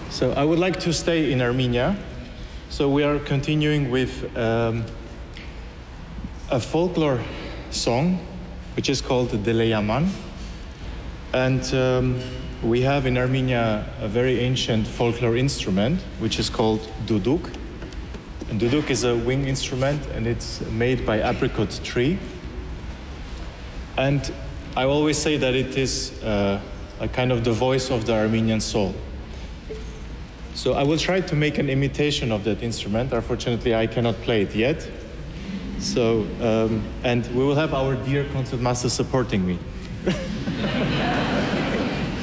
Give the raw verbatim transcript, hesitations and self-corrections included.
So I would like to stay in Armenia. So we are continuing with um, a folklore song, which is called Deleyaman. And um, we have in Armenia a very ancient folklore instrument, which is called duduk. And duduk is a wind instrument, and it's made by apricot tree. And I always say that it is uh, a kind of the voice of the Armenian soul. So I will try to make an imitation of that instrument. Unfortunately, I cannot play it yet. So, um, and we will have our dear concertmaster supporting me.